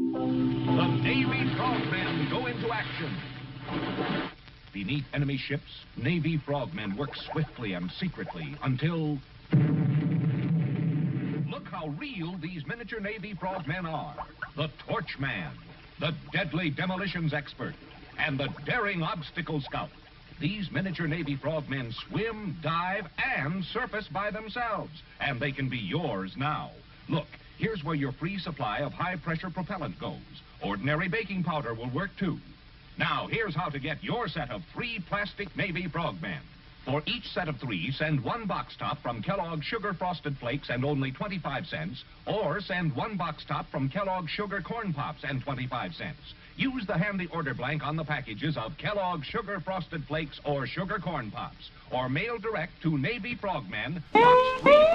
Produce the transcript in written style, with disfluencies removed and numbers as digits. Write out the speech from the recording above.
The Navy Frogmen go into action. Beneath enemy ships, Navy Frogmen work swiftly and secretly until... Look how real these miniature Navy Frogmen are. The Torchman, the deadly demolitions expert, and the daring obstacle scout. These miniature Navy Frogmen swim, dive, and surface by themselves. And they can be yours now. Look, here's where your free supply of high-pressure propellant goes. Ordinary baking powder will work, too. Now, here's how to get your set of 3 plastic Navy Frogmen. For each set of 3, send 1 box top from Kellogg's Sugar Frosted Flakes and only 25 cents, or send 1 box top from Kellogg's Sugar Corn Pops and 25 cents. Use the handy order blank on the packages of Kellogg's Sugar Frosted Flakes or Sugar Corn Pops, or mail direct to Navy Frogmen, Box 3.